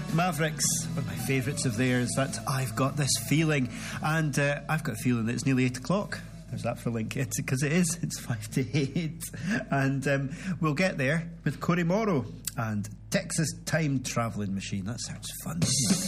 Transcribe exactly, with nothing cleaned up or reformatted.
Mavericks, one of my favourites of theirs, that I've Got This Feeling. And uh, I've got a feeling that it's nearly eight o'clock. There's that for link. It's because it is. It's five to eight. And um, we'll get there with Cory Morrow and Texas Time Travelling Machine. That sounds fun, doesn't it?